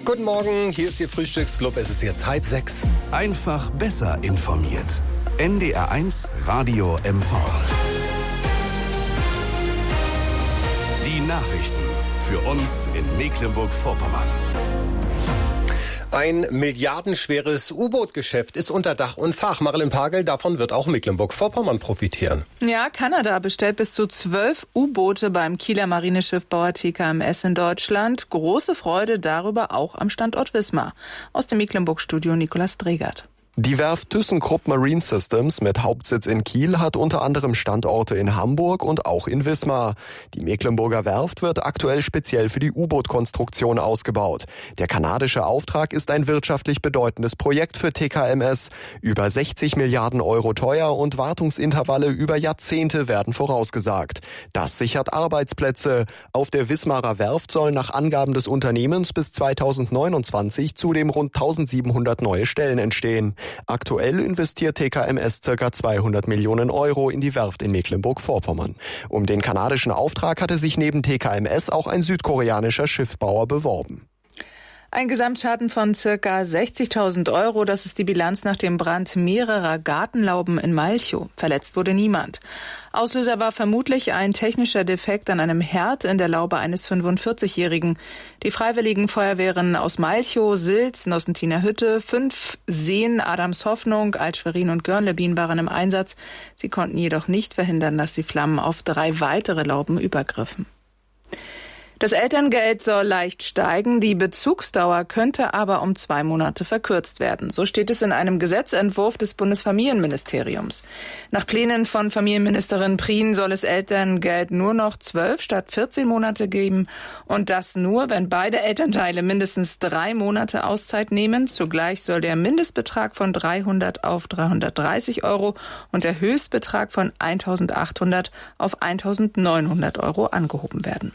Guten Morgen, hier ist Ihr Frühstücksclub. Es ist jetzt 5:30. Einfach besser informiert. NDR1 Radio MV. Die Nachrichten für uns in Mecklenburg-Vorpommern. Ein milliardenschweres U-Boot-Geschäft ist unter Dach und Fach. Marilyn Pagel, davon wird auch Mecklenburg-Vorpommern profitieren. Ja, Kanada bestellt bis zu 12 U-Boote beim Kieler Marineschiffbauer TKMS in Deutschland. Große Freude darüber auch am Standort Wismar. Aus dem Mecklenburg-Studio Nikolaus Dregert. Die Werft ThyssenKrupp Marine Systems mit Hauptsitz in Kiel hat unter anderem Standorte in Hamburg und auch in Wismar. Die Mecklenburger Werft wird aktuell speziell für die U-Boot-Konstruktion ausgebaut. Der kanadische Auftrag ist ein wirtschaftlich bedeutendes Projekt für TKMS. Über 60 Milliarden Euro teuer und Wartungsintervalle über Jahrzehnte werden vorausgesagt. Das sichert Arbeitsplätze. Auf der Wismarer Werft sollen nach Angaben des Unternehmens bis 2029 zudem rund 1700 neue Stellen entstehen. Aktuell investiert TKMS ca. 200 Millionen Euro in die Werft in Mecklenburg-Vorpommern. Um den kanadischen Auftrag hatte sich neben TKMS auch ein südkoreanischer Schiffbauer beworben. Ein Gesamtschaden von ca. 60.000 Euro, das ist die Bilanz nach dem Brand mehrerer Gartenlauben in Malchow. Verletzt wurde niemand. Auslöser war vermutlich ein technischer Defekt an einem Herd in der Laube eines 45-Jährigen. Die Freiwilligen Feuerwehren aus Malchow, Silz, Nossentiner Hütte, 5 Seen, Adams Hoffnung, Altschwerin und Görnlebin waren im Einsatz. Sie konnten jedoch nicht verhindern, dass die Flammen auf 3 weitere Lauben übergriffen. Das Elterngeld soll leicht steigen, die Bezugsdauer könnte aber um 2 Monate verkürzt werden. So steht es in einem Gesetzentwurf des Bundesfamilienministeriums. Nach Plänen von Familienministerin Prien soll es Elterngeld nur noch 12 statt 14 Monate geben. Und das nur, wenn beide Elternteile mindestens 3 Monate Auszeit nehmen. Zugleich soll der Mindestbetrag von 300 auf 330 Euro und der Höchstbetrag von 1.800 auf 1.900 Euro angehoben werden.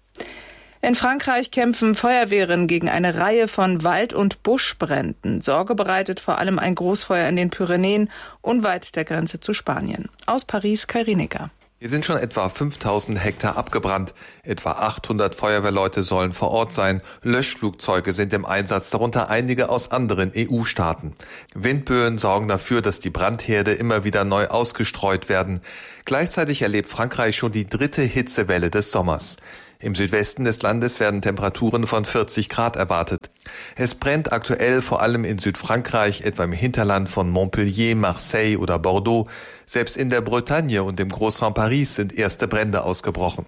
In Frankreich kämpfen Feuerwehren gegen eine Reihe von Wald- und Buschbränden. Sorge bereitet vor allem ein Großfeuer in den Pyrenäen, unweit der Grenze zu Spanien. Aus Paris, Kai Rienecker. Hier sind schon etwa 5000 Hektar abgebrannt. Etwa 800 Feuerwehrleute sollen vor Ort sein. Löschflugzeuge sind im Einsatz, darunter einige aus anderen EU-Staaten. Windböen sorgen dafür, dass die Brandherde immer wieder neu ausgestreut werden. Gleichzeitig erlebt Frankreich schon die 3. Hitzewelle des Sommers. Im Südwesten des Landes werden Temperaturen von 40 Grad erwartet. Es brennt aktuell vor allem in Südfrankreich, etwa im Hinterland von Montpellier, Marseille oder Bordeaux. Selbst in der Bretagne und im Großraum Paris sind erste Brände ausgebrochen.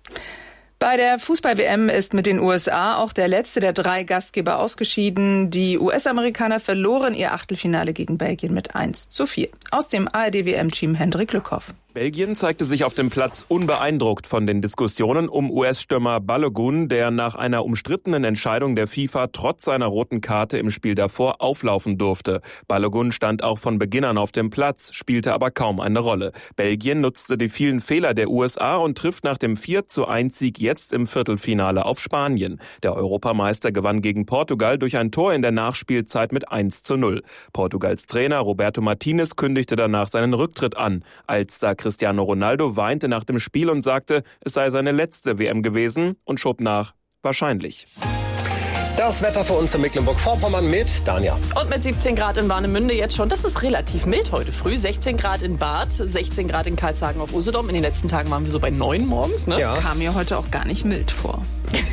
Bei der Fußball-WM ist mit den USA auch der letzte der 3 Gastgeber ausgeschieden. Die US-Amerikaner verloren ihr Achtelfinale gegen Belgien mit 1:4. Aus dem ARD-WM-Team Hendrik Lückhoff. Belgien zeigte sich auf dem Platz unbeeindruckt von den Diskussionen um US-Stürmer Balogun, der nach einer umstrittenen Entscheidung der FIFA trotz seiner roten Karte im Spiel davor auflaufen durfte. Balogun stand auch von Beginn an auf dem Platz, spielte aber kaum eine Rolle. Belgien nutzte die vielen Fehler der USA und trifft nach dem 4:1-Sieg jetzt im Viertelfinale auf Spanien. Der Europameister gewann gegen Portugal durch ein Tor in der Nachspielzeit mit 1:0. Portugals Trainer Roberto Martinez kündigte danach seinen Rücktritt an. Als Cristiano Ronaldo weinte nach dem Spiel und sagte, es sei seine letzte WM gewesen und schob nach, wahrscheinlich. Das Wetter für uns in Mecklenburg-Vorpommern mit Danja. Und mit 17 Grad in Warnemünde jetzt schon. Das ist relativ mild heute früh. 16 Grad in Bad, 16 Grad in Karlshagen auf Usedom. In den letzten Tagen waren wir so bei 9 morgens. Ne? Ja. Kam mir heute auch gar nicht mild vor.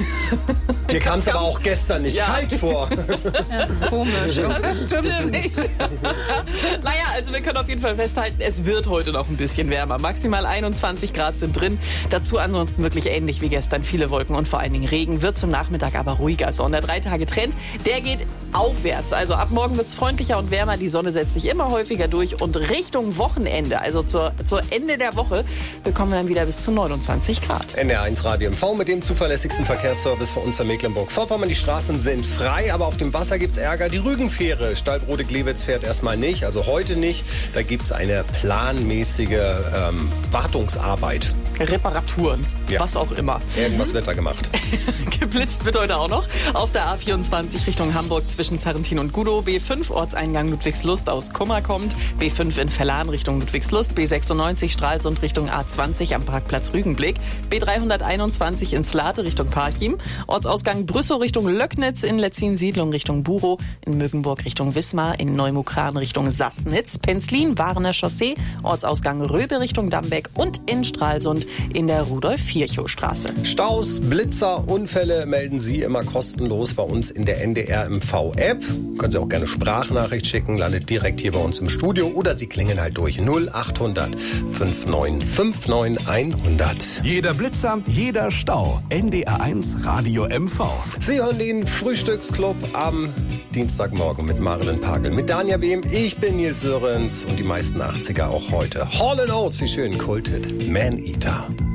Dir kam es aber auch gestern nicht kalt vor. Ja, komisch, das stimmt nicht. Naja, also wir können auf jeden Fall festhalten, es wird heute noch ein bisschen wärmer. Maximal 21 Grad sind drin. Dazu ansonsten wirklich ähnlich wie gestern. Viele Wolken und vor allen Dingen Regen. Wird zum Nachmittag aber ruhiger. So, und der 3-Tage-Trend, der geht aufwärts. Also ab morgen wird es freundlicher und wärmer. Die Sonne setzt sich immer häufiger durch. Und Richtung Wochenende, also zur Ende der Woche, bekommen wir dann wieder bis zu 29 Grad. NDR1 Radio MV mit dem zuverlässigsten Verkehrsservice für uns in Mecklenburg-Vorpommern. Die Straßen sind frei, aber auf dem Wasser gibt's Ärger. Die Rügenfähre Stalbrode-Glewitz fährt erstmal nicht, also heute nicht. Da gibt's eine planmäßige Wartungsarbeit. Reparaturen, was auch immer. Irgendwas wird da gemacht. Geblitzt wird heute auch noch. Auf der A24 Richtung Hamburg zwischen Sarrentin und Gudow. B5 Ortseingang Ludwigslust aus Kummer kommt. B5 in Verlan Richtung Ludwigslust. B96 Stralsund Richtung A20 am Parkplatz Rügenblick. B321 in Slate Richtung Parchim. Ortsausgang Brüssow Richtung Löcknitz. In Letzin-Siedlung Richtung Burow. In Mögenburg Richtung Wismar. In Neumukran Richtung Sassnitz. Penzlin Warner Chaussee. Ortsausgang Röbe Richtung Dambeck. Und in Stralsund in der Rudolf-Virchow-Straße. Staus, Blitzer, Unfälle melden Sie immer kostenlos bei uns in der NDR MV-App. Können Sie auch gerne Sprachnachricht schicken, landet direkt hier bei uns im Studio oder Sie klingeln halt durch 0800 5959 100. Jeder Blitzer, jeder Stau. NDR1 Radio MV. Sie hören den Frühstücksclub am Dienstagmorgen mit Marilyn Pagel, mit Danja Behm. Ich bin Nils Sörens und die meisten 80er auch heute. Hall & Oates, wie schön, Kulted, Man-Eater.